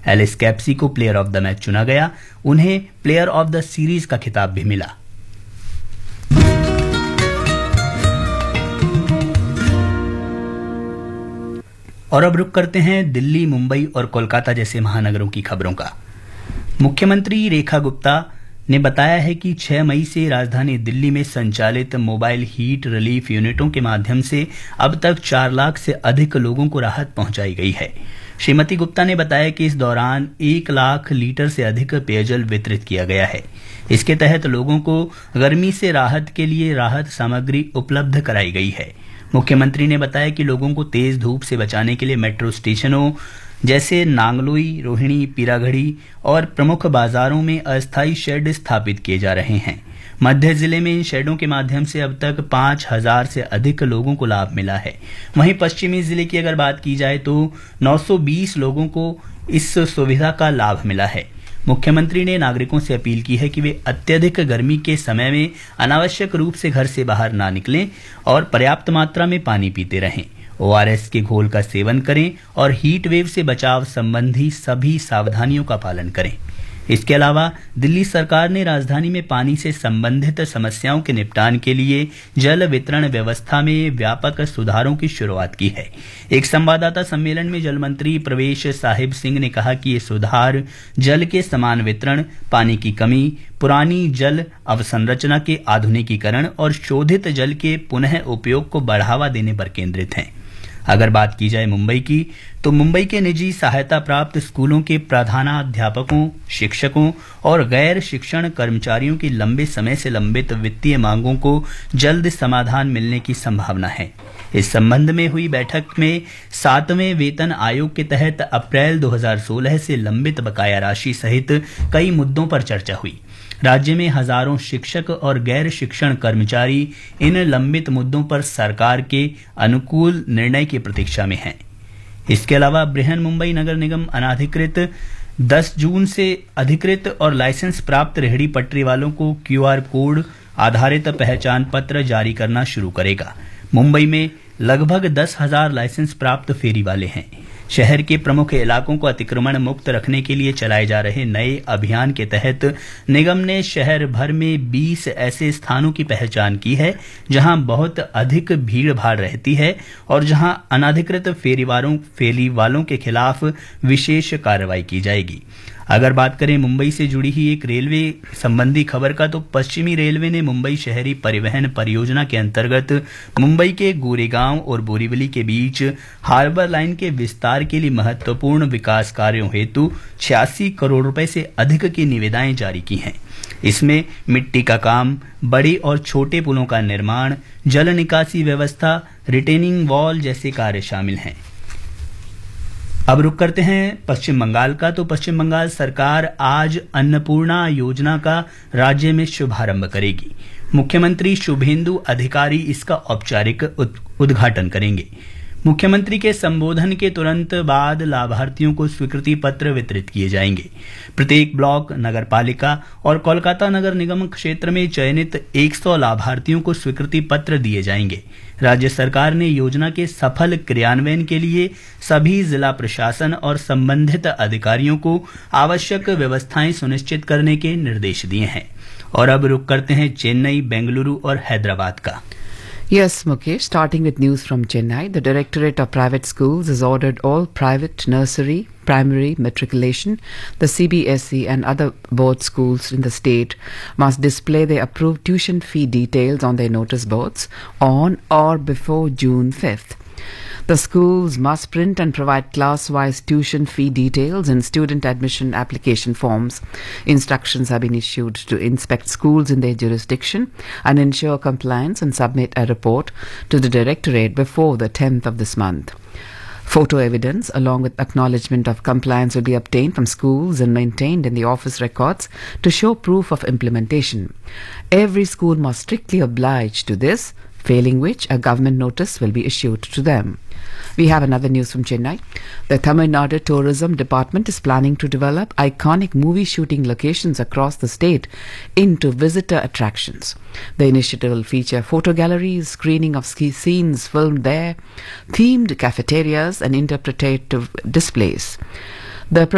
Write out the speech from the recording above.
Alice Capsey को player of the match चुना गया। उन्हें प्लेयर ऑफ द सीरीज का खिताब भी मिला। और अब रुक करते हैं दिल्ली, मुंबई और कोलकाता जैसे महानगरों की खबरों का। मुख्यमंत्री रेखा गुप्ता ने बताया है कि 6 मई से राजधानी दिल्ली में संचालित मोबाइल हीट रिलीफ यूनिटों के माध्यम से अब तक 4 लाख से अधिक लोगों को राहत पहुंचाई गई है। श्रीमती गुप्ता ने बताया कि इस दौरान 1 लाख लीटर से अधिक पेयजल वितरित किया गया है। इसके तहत लोगों को गर्मी से राहत के लिए राहत सामग्री उपलब्ध कराई गई है। मुख्यमंत्री ने बताया कि लोगों को तेज धूप से बचाने के लिए मेट्रो स्टेशनों जैसे नांगलोई, रोहिणी, पीरागढ़ी और प्रमुख बाजारों में अस्थायी शेड स्थापित किए जा रहे हैं। मध्य जिले में इन शेडों के माध्यम से अब तक 5,000 से अधिक लोगों को लाभ मिला है। वहीं पश्चिमी जिले की अगर बात की जाए तो 920 लोगों को इस सुविधा का लाभ मिला है। मुख्यमंत्री ने नागरिकों से अपील की है कि वे अत्यधिक गर्मी के समय में अनावश्यक रूप से घर से बाहर ना निकलें और पर्याप्त मात्रा में पानी पीते रहें। ORS के घोल का सेवन करें और हीट वेव से बचाव संबंधी सभी सावधानियों का पालन करें। इसके अलावा दिल्ली सरकार ने राजधानी में पानी से संबंधित समस्याओं के निपटान के लिए जल वितरण व्यवस्था में व्यापक सुधारों की शुरुआत की है। एक संवाददाता सम्मेलन में जल मंत्री प्रवेश साहिब सिंह ने कहा कि ये सुधार जल के समान वितरण, पानी की कमी, पुरानी जल अवसंरचना के आधुनिकीकरण और शोधित जल के पुनः उपयोग को बढ़ावा देने पर केंद्रित हैं। अगर बात की जाए मुंबई की, तो मुंबई के निजी सहायता प्राप्त स्कूलों के प्रधानाध्यापकों, शिक्षकों और गैर शिक्षण कर्मचारियों की लंबे समय से लंबित वित्तीय मांगों को जल्द समाधान मिलने की संभावना है। इस संबंध में हुई बैठक में 7वें वेतन आयोग के तहत अप्रैल 2016 से लंबित बकाया राशि सहित कई मुद्दों पर चर्चा हुई। राज्य में हजारों शिक्षक और गैर शिक्षण कर्मचारी इन लंबित मुद्दों पर सरकार के अनुकूल निर्णय की प्रतीक्षा में हैं। इसके अलावा बृहन मुंबई नगर निगम अनाधिकृत 10 जून से अधिकृत और लाइसेंस प्राप्त रेहड़ी पटरी वालों को QR कोड आधारित पहचान पत्र जारी करना शुरू करेगा। मुंबई में लगभग 10,000 लाइसेंस प्राप्त फेरी वाले हैं। शहर के प्रमुख इलाकों को अतिक्रमण मुक्त रखने के लिए चलाए जा रहे नए अभियान के तहत निगम ने शहर भर में 20 ऐसे स्थानों की पहचान की है जहां बहुत अधिक भीड़ भाड़ रहती है और जहां अनाधिकृत फेरी वालों के खिलाफ विशेष कार्रवाई की जाएगी। अगर बात करें मुंबई से जुड़ी ही एक रेलवे संबंधी खबर का, तो पश्चिमी रेलवे ने मुंबई शहरी परिवहन परियोजना के अंतर्गत मुंबई के गोरेगांव और बोरीवली के बीच हार्बर लाइन के विस्तार के लिए महत्वपूर्ण विकास कार्यों हेतु 86 करोड़ रुपए से अधिक की निविदाएं जारी की हैं। इसमें मिट्टी का काम, बड़े और छोटे पुलों का निर्माण, जल निकासी व्यवस्था, रिटेनिंग वॉल जैसे कार्य शामिल हैं। अब रुक करते हैं पश्चिम बंगाल का, तो पश्चिम बंगाल सरकार आज अन्नपूर्णा योजना का राज्य में शुभारंभ करेगी। मुख्यमंत्री शुभेंदु अधिकारी इसका औपचारिक उद्घाटन करेंगे। मुख्यमंत्री के संबोधन के तुरंत बाद लाभार्थियों को स्वीकृति पत्र वितरित किए जाएंगे। प्रत्येक ब्लॉक, नगर पालिका और कोलकाता नगर निगम क्षेत्र में चयनित 100 लाभार्थियों को स्वीकृति पत्र दिए जाएंगे। राज्य सरकार ने योजना के सफल क्रियान्वयन के लिए सभी जिला प्रशासन और संबंधित अधिकारियों को आवश्यक व्यवस्थाएं सुनिश्चित करने के निर्देश दिए हैं। और अब रुक करते हैं चेन्नई, बेंगलुरु और हैदराबाद का। Yes, Mukesh, starting with news from Chennai, the Directorate of Private Schools has ordered all private nursery, primary, matriculation, the CBSE and other board schools in the state must display their approved tuition fee details on their notice boards on or before June 5th. The schools must print and provide class-wise tuition fee details in student admission application forms. Instructions have been issued to inspect schools in their jurisdiction and ensure compliance and submit a report to the Directorate before the 10th of this month. Photo evidence along with acknowledgement of compliance will be obtained from schools and maintained in the office records to show proof of implementation. Every school must strictly oblige to this, failing which a government notice will be issued to them. We have another news from Chennai. The Tamil Nadu Tourism Department is planning to develop iconic movie shooting locations across the state into visitor attractions. The initiative will feature photo galleries, screening of scenes filmed there, themed cafeterias and interpretative displays. The